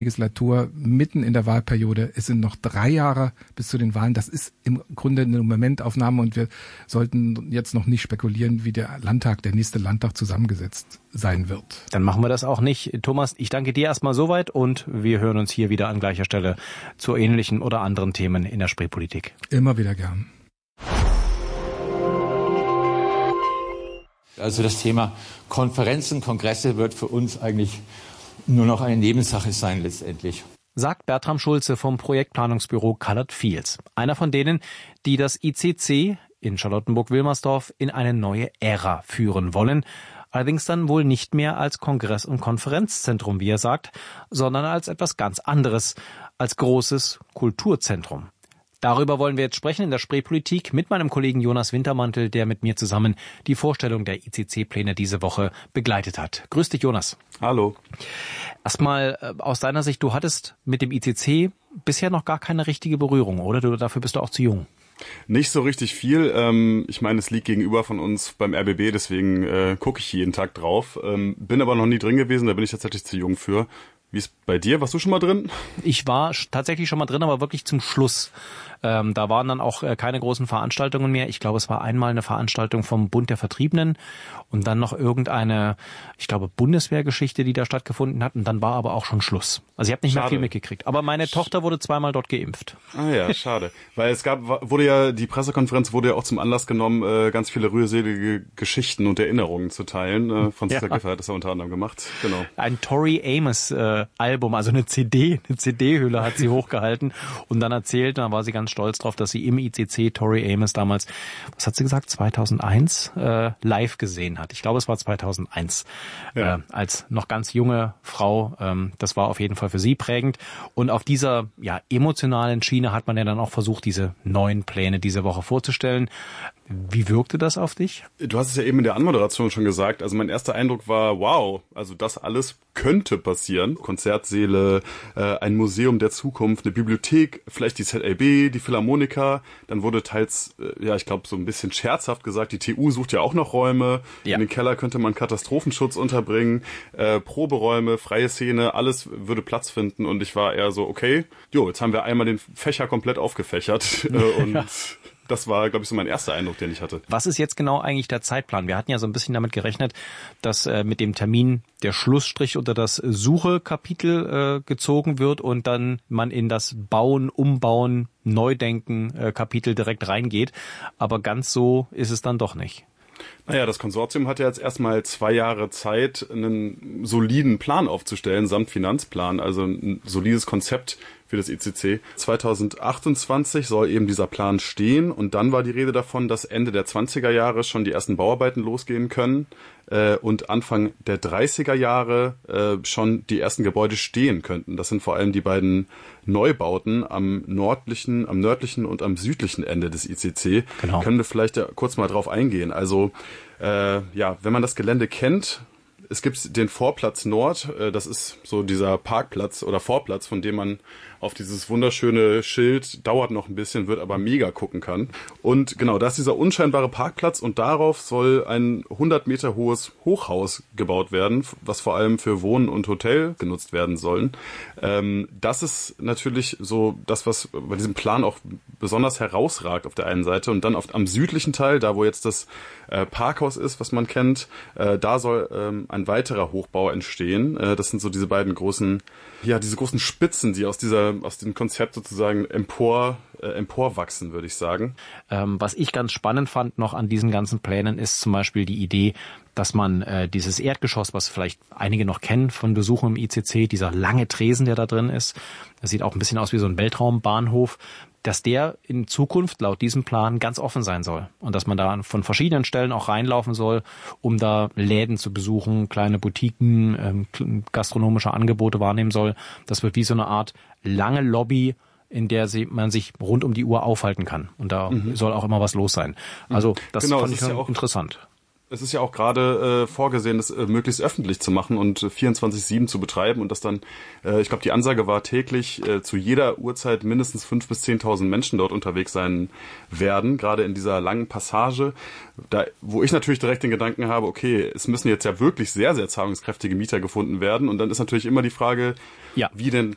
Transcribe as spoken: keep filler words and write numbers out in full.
Legislatur mitten in der Wahlperiode. Es sind noch drei Jahre bis zu den Wahlen. Das ist im Grunde eine Momentaufnahme und wir sollten jetzt noch nicht spekulieren, wie der Landtag, der nächste Landtag zusammengesetzt sein wird. Dann machen wir das auch nicht. Thomas, ich danke dir erstmal soweit und wir hören uns hier wieder an gleicher Stelle zu ähnlichen oder anderen Themen in der Spreepolitik. Immer wieder gern. Also das Thema Konferenzen, Kongresse wird für uns eigentlich nur noch eine Nebensache sein letztendlich. Sagt Bertram Schulze vom Projektplanungsbüro Colored Fields. Einer von denen, die das I C C in Charlottenburg-Wilmersdorf in eine neue Ära führen wollen. Allerdings dann wohl nicht mehr als Kongress- und Konferenzzentrum, wie er sagt, sondern als etwas ganz anderes, als großes Kulturzentrum. Darüber wollen wir jetzt sprechen in der Spreepolitik mit meinem Kollegen Jonas Wintermantel, der mit mir zusammen die Vorstellung der I C C-Pläne diese Woche begleitet hat. Grüß dich, Jonas. Hallo. Erstmal aus deiner Sicht, du hattest mit dem I C C bisher noch gar keine richtige Berührung, oder? Du, dafür bist du auch zu jung. Nicht so richtig viel. Ähm, ich meine, es liegt gegenüber von uns beim R B B, deswegen äh, gucke ich jeden Tag drauf. Ähm, bin aber noch nie drin gewesen, da bin ich tatsächlich zu jung für. Wie ist bei dir? Warst du schon mal drin? Ich war tatsächlich schon mal drin, aber wirklich zum Schluss. Ähm, da waren dann auch äh, keine großen Veranstaltungen mehr. Ich glaube, es war einmal eine Veranstaltung vom Bund der Vertriebenen und dann noch irgendeine, ich glaube, Bundeswehrgeschichte, die da stattgefunden hat. Und dann war aber auch schon Schluss. Also ich habe nicht schade. mehr viel mitgekriegt. Aber meine Sch- Tochter wurde zweimal dort geimpft. Ah ja, schade. Weil es gab, wurde ja, die Pressekonferenz wurde ja auch zum Anlass genommen, äh, ganz viele rührselige Geschichten und Erinnerungen zu teilen. Äh, Franziska ja. Giffey hat das ja unter anderem gemacht. Genau. Ein Tori Amos äh, Album, also eine C D, eine C D-Hülle hat sie hochgehalten und dann erzählt, da war sie ganz stolz drauf, dass sie im I C C Tori Amos damals, was hat sie gesagt, zweitausendeins äh, live gesehen hat. Ich glaube, es war zweitausendeins. Ja. Äh, als noch ganz junge Frau. Ähm, das war auf jeden Fall für sie prägend. Und auf dieser ja emotionalen Schiene hat man ja dann auch versucht, diese neuen Pläne diese Woche vorzustellen. Wie wirkte das auf dich? Du hast es ja eben in der Anmoderation schon gesagt. Also mein erster Eindruck war, wow, also das alles könnte passieren. Konzertsäle, äh, ein Museum der Zukunft, eine Bibliothek, vielleicht die Z L B, die Philharmoniker. Dann wurde teils, äh, ja, ich glaube, so ein bisschen scherzhaft gesagt, die T U sucht ja auch noch Räume. Ja. In den Keller könnte man Katastrophenschutz unterbringen, äh, Proberäume, freie Szene, alles würde Platz finden. Und ich war eher so, okay, jo, jetzt haben wir einmal den Fächer komplett aufgefächert. Äh, und ja. Das war, glaube ich, so mein erster Eindruck, den ich hatte. Was ist jetzt genau eigentlich der Zeitplan? Wir hatten ja so ein bisschen damit gerechnet, dass äh, mit dem Termin der Schlussstrich unter das Suche-Kapitel äh, gezogen wird und dann man in das Bauen, Umbauen, Neudenken äh, Kapitel direkt reingeht. Aber ganz so ist es dann doch nicht. Naja, das Konsortium hat ja jetzt erstmal zwei Jahre Zeit, einen soliden Plan aufzustellen, samt Finanzplan, also ein solides Konzept für das I C C. zweitausendachtundzwanzig soll eben dieser Plan stehen und dann war die Rede davon, dass Ende der zwanziger Jahre schon die ersten Bauarbeiten losgehen können äh, und Anfang der dreißiger Jahre äh, schon die ersten Gebäude stehen könnten. Das sind vor allem die beiden Neubauten am nördlichen, am nördlichen und am südlichen Ende des I C C. Genau. Können wir vielleicht ja kurz mal drauf eingehen. Also äh, ja, wenn man das Gelände kennt, es gibt den Vorplatz Nord, äh, das ist so dieser Parkplatz oder Vorplatz, von dem man auf dieses wunderschöne Schild, dauert noch ein bisschen, wird aber mega gucken kann. Und genau, da ist dieser unscheinbare Parkplatz und darauf soll ein hundert Meter hohes Hochhaus gebaut werden, was vor allem für Wohnen und Hotel genutzt werden sollen. Ähm, das ist natürlich so das, was bei diesem Plan auch besonders herausragt auf der einen Seite. Und dann auf, am südlichen Teil, da wo jetzt das äh, Parkhaus ist, was man kennt, äh, da soll ähm, ein weiterer Hochbau entstehen. Äh, das sind so diese beiden großen, ja, diese großen Spitzen, die aus dieser, aus dem Konzept sozusagen empor, äh, emporwachsen, würde ich sagen. Ähm, was ich ganz spannend fand noch an diesen ganzen Plänen ist zum Beispiel die Idee, dass man äh, dieses Erdgeschoss, was vielleicht einige noch kennen von Besuchen im I C C, dieser lange Tresen, der da drin ist, das sieht auch ein bisschen aus wie so ein Weltraumbahnhof, dass der in Zukunft laut diesem Plan ganz offen sein soll und dass man da von verschiedenen Stellen auch reinlaufen soll, um da Läden zu besuchen, kleine Boutiquen, ähm, gastronomische Angebote wahrnehmen soll. Das wird wie so eine Art lange Lobby, in der sie, man sich rund um die Uhr aufhalten kann. Und da mhm. soll auch immer was los sein. Also das genau, fand das ich schon ja auch interessant. Es ist ja auch gerade äh, vorgesehen, das äh, möglichst öffentlich zu machen und äh, vierundzwanzig sieben zu betreiben und das dann, äh, ich glaube, die Ansage war täglich äh, zu jeder Uhrzeit mindestens fünftausend bis zehntausend Menschen dort unterwegs sein werden, gerade in dieser langen Passage, da, wo ich natürlich direkt den Gedanken habe, okay, es müssen jetzt ja wirklich sehr, sehr zahlungskräftige Mieter gefunden werden und dann ist natürlich immer die Frage, ja. wie denn